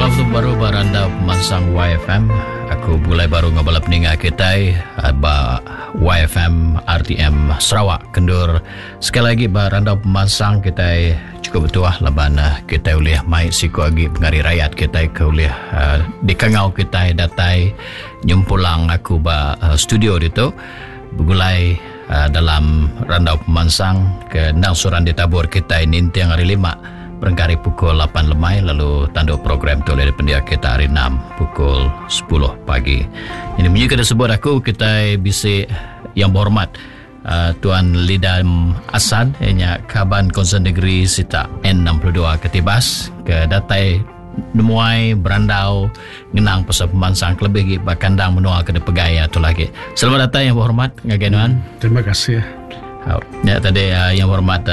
Selamat baru baranda pemansang YFM. Aku mulai baru ngabalap ninga kita ba YFM RTM Sarawak kendur. Sekali lagi baranda pemansang kita cukup betul laban kita boleh mai siku lagi pengari rakyat kita ke boleh dikangau kita datai nyumpulang aku ba studio itu begulai dalam randau pemansang ke nangsuran ditabur kita ini yang hari 5 berengkari pukul 8 lemai, lalu tanduk program tu oleh pendia kita hari 6 pukul 10 pagi. Ini menyukai disebut aku kita bisik yang berhormat Tuan Lidam Asad ianya Kaban Konsen Negeri Sita N62 Ketibas ke datai nemuai berandau ngenang pasal pemansang kelebih bakandang menua ke pegaya tu lagi. Selamat datang yang berhormat ngaganuan. Terima kasih. Ya tadi yang berhormat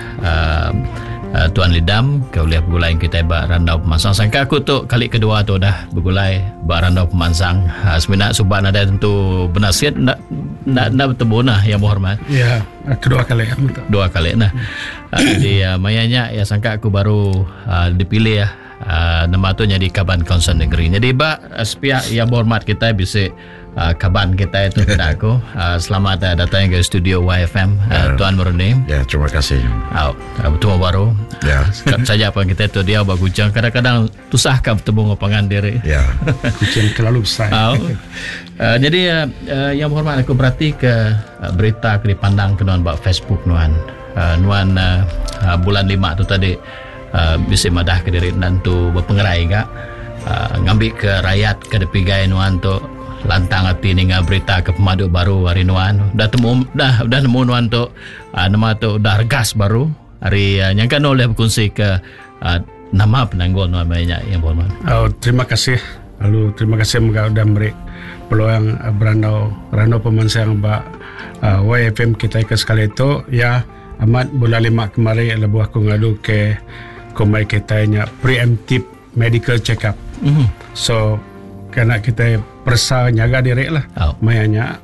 Tuan Lidam kau boleh bergulai kita buat randau pemansang. Sangka aku tu kali kedua tu dah bergulai buat randau pemansang. Sebenarnya subhan ada tentu benasihat nak bertemu nah yang berhormat. Ya, kedua kali. Dua kali nah. Jadi mayanya ya sangka aku baru dipilih nama tu jadi Kaban Konsen Negeri. Jadi sepihak yang berhormat kita bisa kaban kita itu kepada aku. Selamat datang ke studio YFM Tuan Murni. Ya, terima kasih. Bertemu baru. Ya. Saja apa kita tu dia berguncang. Kadang-kadang susahkah bertemu dengan diri. Ya. Kucing terlalu besar. Jadi yang berhormat aku berarti ke berita ke dipandang ke nuan Facebook nuan. Nuan bulan 5 tu tadi bisa madah ke diri nantu berpengerai kak. Ngambil ke rakyat ke depigai nuan tu lantang hati ni berita ke pemadu baru hari nuan dah nemu nuan tu nama tu dah regas baru hari nyangkan oleh berkongsi ke nama penanggul nuan banyak yang berhormat. Terima kasih. Lalu terima kasih mereka sudah beri peluang berandau pemansang ba YFM kita ke sekali itu ya amat bulan 5 kemarin lebu aku ngadu ke komai kita nya preemptive medical check up. So kerana kita persa nyaga diri lah mayanya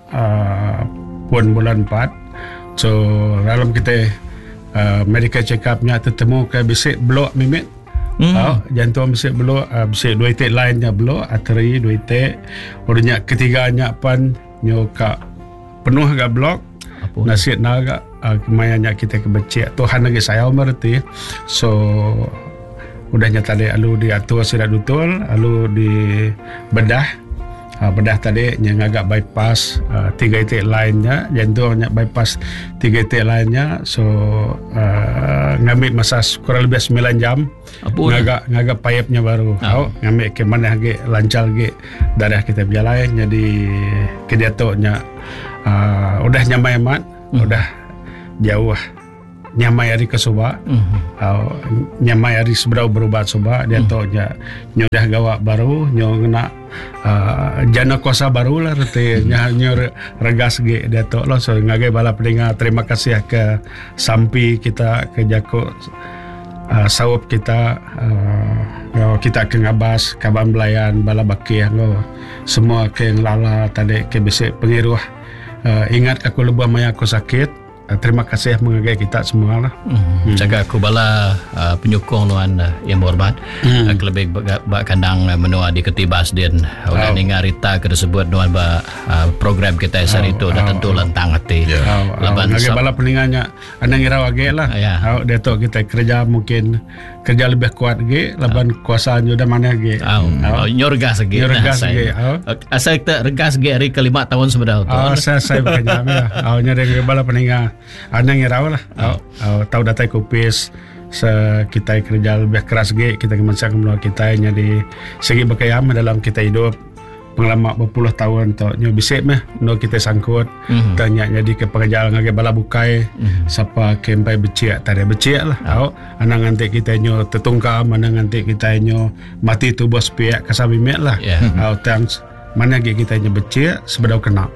pun bulan 4 so dalam kita medical check upnya tertemu ke bisik blok mimit jantung bisik blok bisik 2 itik lainnya blok arteri 2 itik orangnya ketiganya pan nyoka penuh agak blok nasib naga mayanya kita kebecik Tuhan lagi saya merti so udahnya tadi lalu diatur sudah betul lalu di bedah tadi yang agak bypass 3 itik lainnya jantungnya bypass 3 itik lainnya so ngambil masa kurang lebih 9 jam ngagak payapnya baru ngambil ke mana lagi lancar lagi darah kita berjalan jadi kedatuknya udah nyamai amat udah jauh nyamai hari ke soba nyamai hari seberau berubat soba dia tu nyodah gawak baru ngena jana kuasa baru lah reti nyor regas ge dia tu lo so ngagai bala pendengar terima kasih ke sampi kita ke jako sawap kita kita ke ngabas kaban belayan bala baki lo semua ke lala tadi ke bisik pengiruh ingat aku lebah maya aku sakit. Terima kasih mengagai kita semua lah. Jaga aku bala penyokong nuan yang berhormat. Kelebih bak kandang menua di Ketibas din. Udah ninga rita ke disebut nuan program kita hari itu dah tentu lantang hati. Laban ngagai bala peninganya anang ira wage lah. Dia tu kita kerja mungkin kerja lebih kuat ge laban kuasaan udah mana ge. Nyorgas ge. Asal kita regas ge hari ke 5 tahun sebenarnya tu. Saya bekerja nyari bala peningah anang iraw lah tahu datai kupis kita kerja lebih keras ge kita kemensak menua kita jadi segi bekayam dalam kita hidup pengalaman berpuluh tahun tu nyo bisik meh no kita sangkut tanya jadi ke pekerjaan ngage bala bukai siapa kempai becik tadi becik lah anang nanti kita nyo tertungkam anang nanti kita nyo mati tu bos pihak kasabimet lah thanks mana ge kita nyo becik sebedau kena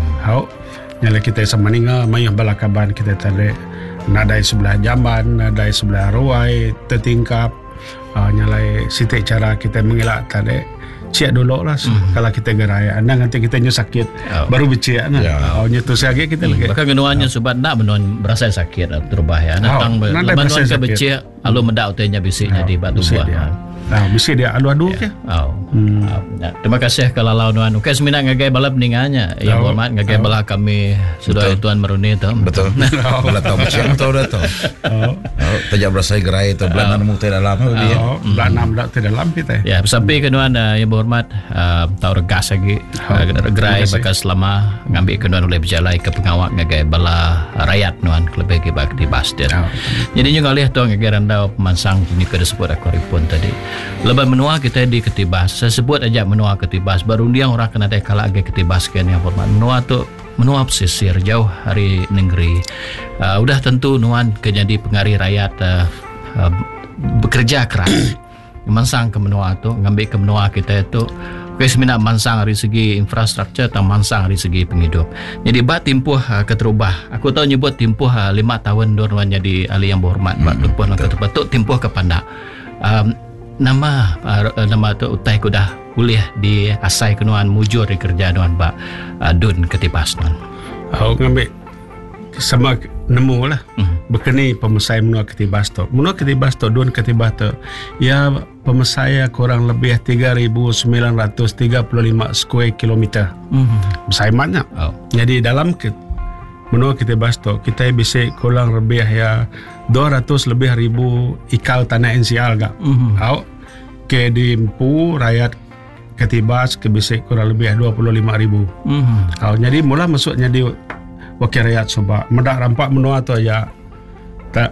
nyala kita sama ninga mayah balakaban kita tadi nadai sebelah jamban nadai sebelah ruai tertingkap nyalai sitik cara kita mengelak tadi cek dulu lah kalau kita gerai anda nanti kita nyo sakit baru becik nyetu saya kita lagi bahkan genuannya sobat nak menon berasa sakit terbahaya datang leban ke becik alu medak utenya bisiknya di batu buah Mesti dia adu-adu ke? Terima kasih kalau nuan. Okey semina ngagai balap ninganya. Yang hormat ngagai bala kami sudah tuan meruni tu. Betul. Bala tahu macam tu dah tu. Tajak berasa gerai tu belanan mu dalam dia. Belanam dak dalam kita. Ya, sampai ke nuan yang berhormat tahu regas lagi gerai bekas lama ngambil ke nuan oleh berjalai ke pengawak ngagai bala rakyat nuan lebih ke bakti bastir. Jadi juga lihat tu ngagai randau pemansang ini ke disebut aku pun tadi. Lepas menua kita di Ketibas. Saya sebut aja menua Ketibas. Baru dia orang kena ada kalah agak Ketibas kan yang hormat. Menua tu menua pesisir jauh hari negeri. Udah tentu nuan kejadi pengaruh rakyat bekerja keras. Mansang ke menua tu, ngambil ke menua kita itu. Semina mansang dari segi infrastruktur atau mansang dari segi penghidup. Jadi bat tempoh keterubah. Aku tahu nyebut tempoh 5 tahun nuan jadi ahli yang berhormat. Bat tempoh keterubah. Tempoh kepada nama tu utai ku dah kuliah di asai kenuan mujur di kerja nuan Pak Dun Ketibas nuan. Aku ngambil sama nemu lah. Berkeni pemesai menua Ketibas tu. Menua Ketibas tu, Dun Ketibas tu. Ya pemesai kurang lebih 3,935 square kilometer. Mesai banyak. Jadi dalam menua Ketibas tu kita bisa kurang lebih ya 200 lebih ribu ikal tanah NCL gak. Ke di Empu rakyat Ketibas ke bisa kurang lebih 25,000. Jadi mula masuknya di wakil rakyat Sabah. Medak rampak menua tu ya tak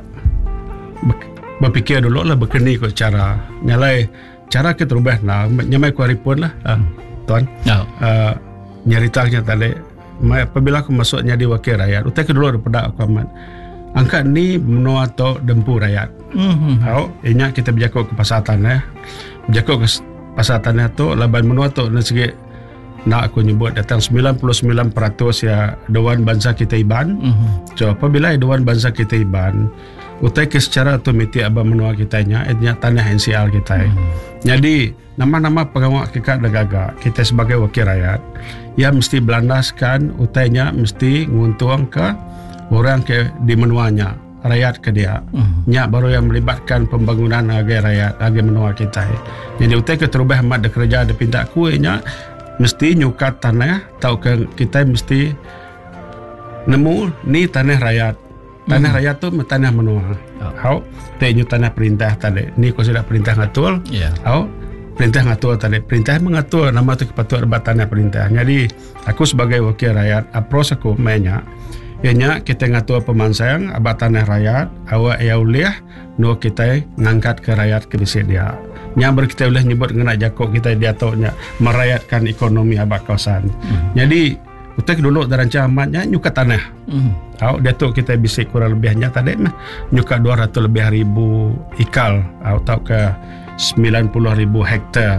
berfikir dulu lah berkeni ke cara nyalai cara kita rubah nah nyamai kuaripun lah tuan. Nyeritanya tadi apabila aku masuknya di wakil rakyat utai ke dulu daripada aku amat angkat ni menua atau dempu rakyat. Ingat kita berjakut ke pasar tanah. Berjakut ke pasar tanah tu laban menua tu dari segi nak aku nyebut datang 99% ya Dewan Bangsa Kita Iban. So apabila Dewan Bangsa Kita Iban utai ke secara otomatik abang menua kitanya tanah NCL kita. Jadi nama-nama pengawal kekat negara kita sebagai wakil rakyat ya mesti belandaskan utainya mesti nguntung ke orang ke di menuanya rakyat ke dia. Nya baru yang melibatkan pembangunan agar rakyat agar menua kita. Jadi utai ke terubah mat kerja ada pindah kuenya mesti nyukat tanah tahu ke kita mesti nemu ni tanah rakyat. Tanah rakyat tu tanah menua. Tanya tanah perintah tadi. Ni kau sudah perintah ngatur. Perintah ngatur tadi. Perintah mengatur nama tu kepatuhan debat tanah perintah. Jadi aku sebagai wakil rakyat approach aku mainnya. Ianya kita ngatur pemansang abad tanah rakyat. Awak ya uliah no kita ngangkat ke rakyat ke bisi dia. Nya kita boleh nyebut ngena jakok kita dia taunya merakyatkan ekonomi abad kawasan. Jadi utek dulu dalam camatnya nyukat tanah. Dia tu kita bisa kurang lebihnya tadi mah nyukat 200 lebih ribu ikal atau ke 90,000 hektar